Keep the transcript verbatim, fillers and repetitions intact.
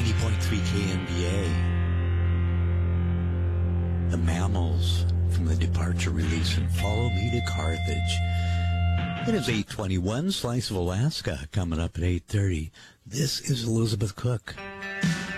ninety point three K N B A. The Mammals from the Departure release and Follow Me to Carthage. It is eight twenty-one, Slice of Alaska, coming up at eight thirty. This is Elizabeth Cook.